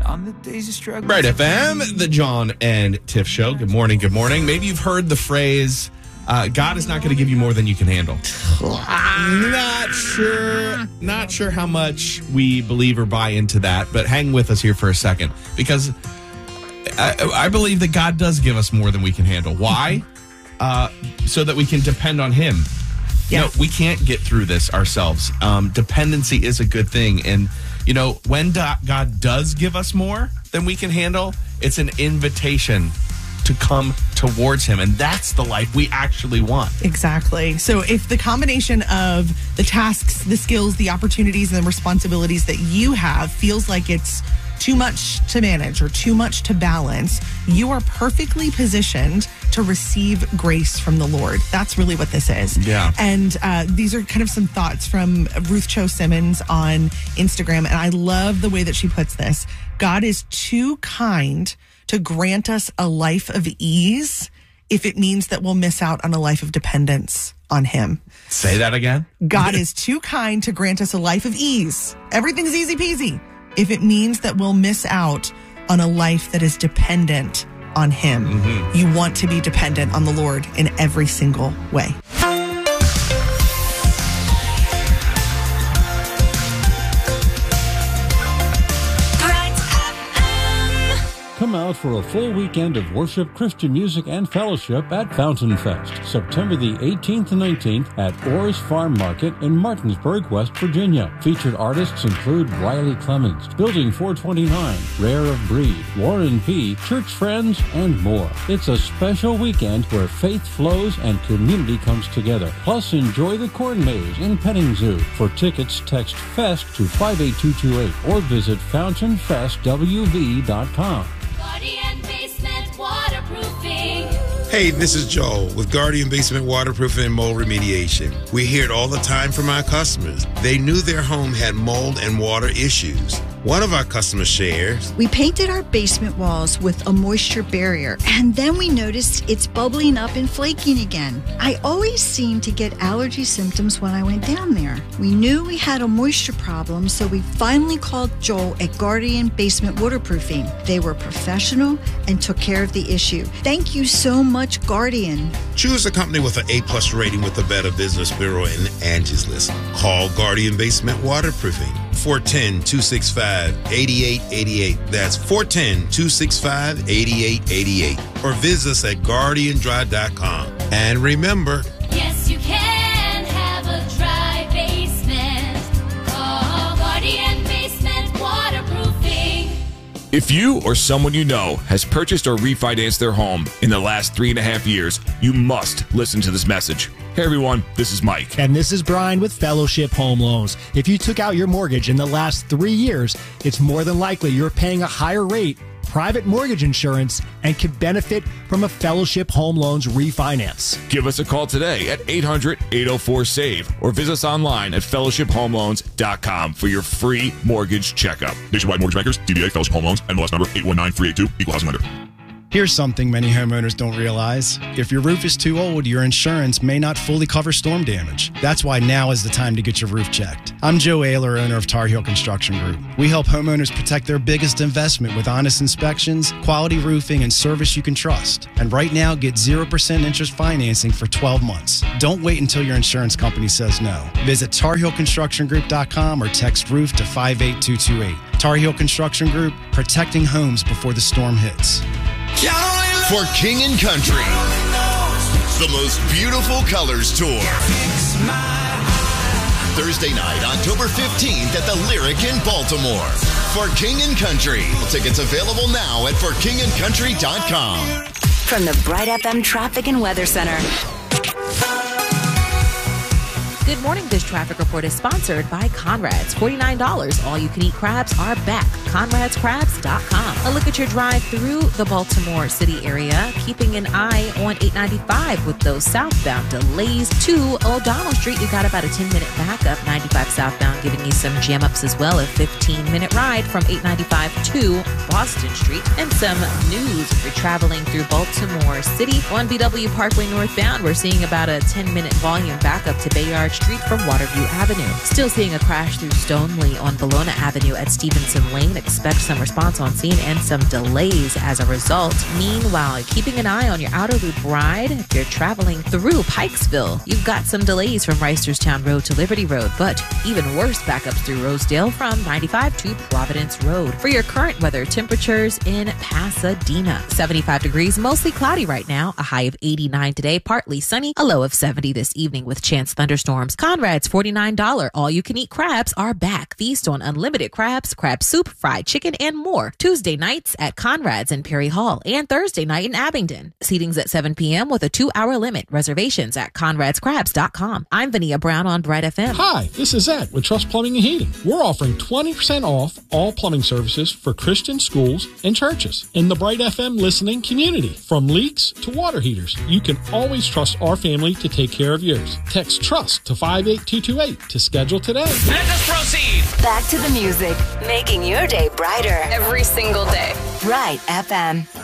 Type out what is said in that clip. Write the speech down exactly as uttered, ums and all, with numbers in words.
On the days you struggle. Right, F M, the John and Tiff Show. Good morning, good morning. Maybe you've heard the phrase, uh, God is not going to give you more than you can handle. Not sure, not sure how much we believe or buy into that, but hang with us here for a second, because I, I believe that God does give us more than we can handle. Why? Uh, so that we can depend on Him. Yeah. No, we can't get through this ourselves. Um, dependency is a good thing. And, you know, when do- God does give us more than we can handle, it's an invitation to come towards Him. And that's the life we actually want. Exactly. So if the combination of the tasks, the skills, the opportunities, and the responsibilities that you have feels like it's too much to manage or too much to balance, you are perfectly positioned to receive grace from the Lord. That's really what this is. Yeah. And uh, these are kind of some thoughts from Ruth Cho Simmons on Instagram. And I love the way that she puts this. God is too kind to grant us a life of ease if it means that we'll miss out on a life of dependence on Him. Say that again. God is too kind to grant us a life of ease. Everything's easy peasy. If it means that we'll miss out on a life that is dependent on Him. Mm-hmm. You want to be dependent on the Lord in every single way. Come out for a full weekend of worship, Christian music, and fellowship at Fountain Fest, September the eighteenth and nineteenth at Orr's Farm Market in Martinsburg, West Virginia. Featured artists include Riley Clemens, Building four twenty-nine, Rare of Breed, Warren P., Church Friends, and more. It's a special weekend where faith flows and community comes together. Plus, enjoy the Corn Maze and Petting Zoo. For tickets, text FEST to five eight two two eight or visit fountain fest w v dot com. Guardian Basement Waterproofing. Hey, this is Joel with Guardian Basement Waterproofing and Mold Remediation. We hear it all the time from our customers. They knew their home had mold and water issues. One of our customers shares, we painted our basement walls with a moisture barrier, and then we noticed it's bubbling up and flaking again. I always seem to get allergy symptoms when I went down there. We knew we had a moisture problem, so we finally called Joel at Guardian Basement Waterproofing. They were professional and took care of the issue. Thank you so much, Guardian. Choose a company with an A-plus rating with the Better Business Bureau and Angie's List. Call Guardian Basement Waterproofing. four one zero, two six five, eight eight eight eight. That's four one zero, two six five, eight eight eight eight. Or visit us at guardian dry dot com. And remember, yes, you can have a dry basement. Call Guardian Basement Waterproofing. If you or someone you know has purchased or refinanced their home in the last three and a half years, you must listen to this message. Hey everyone, this is Mike. And this is Brian with Fellowship Home Loans. If you took out your mortgage in the last three years, it's more than likely you're paying a higher rate, private mortgage insurance, and could benefit from a Fellowship Home Loans refinance. Give us a call today at eight hundred, eight oh four, SAVE or visit us online at fellowship home loans dot com for your free mortgage checkup. Nationwide Mortgage Bankers, D B A, Fellowship Home Loans, N M L S number eight one nine three eight two, Equal Housing Lender. Here's something many homeowners don't realize. If your roof is too old, your insurance may not fully cover storm damage. That's why now is the time to get your roof checked. I'm Joe Ayler, owner of Tar Heel Construction Group. We help homeowners protect their biggest investment with honest inspections, quality roofing, and service you can trust. And right now, get zero percent interest financing for twelve months. Don't wait until your insurance company says no. Visit tar heel construction group dot com or text roof to five eight two two eight. Tar Heel Construction Group, protecting homes before the storm hits. For King and Country, the most beautiful colors tour. Thursday night, October fifteenth at the Lyric in Baltimore. For King and Country. Tickets available now at for king and country dot com. From the Bright F M Traffic and Weather Center. Good morning. This traffic report is sponsored by Conrad's. forty-nine dollars. All-you-can-eat crabs are back. conrads crabs dot com. A look at your drive through the Baltimore City area. Keeping an eye on eight ninety-five with those southbound delays to O'Donnell Street. You got about a ten-minute backup. ninety-five southbound giving you some jam-ups as well. A fifteen-minute ride from eight ninety-five to Boston Street. And some news if you're traveling through Baltimore City. On B W Parkway northbound, we're seeing about a ten-minute volume backup to Bayard Street from Waterview Avenue. Still seeing a crash through Stoneleigh on Bologna Avenue at Stevenson Lane Expect some response on scene and some delays as a result. Meanwhile, keeping an eye on your outer loop ride. If you're traveling through Pikesville, you've got some delays from Reisterstown Road to Liberty Road, but even worse backups through Rosedale from ninety-five to Providence Road. For your current weather, temperatures in Pasadena. seventy-five degrees, mostly cloudy right now. A high of eighty-nine today, partly sunny. A low of seventy this evening with chance thunderstorms. Conrad's forty-nine dollars all-you-can-eat crabs are back. Feast on unlimited crabs, crab soup, fried chicken, and more. Tuesday nights at Conrad's in Perry Hall and Thursday night in Abingdon. Seating's at seven p.m. with a two-hour limit. Reservations at conrads crabs dot com. I'm Vania Brown on Bright F M. Hi, this is Ed with Trust Plumbing and Heating. We're offering twenty percent off all plumbing services for Christian schools and churches in the Bright F M listening community. From leaks to water heaters, you can always trust our family to take care of yours. Text TRUST to five eight two two eight to schedule today. Let us proceed. Back to the music, making your day brighter every single day. Bright F M.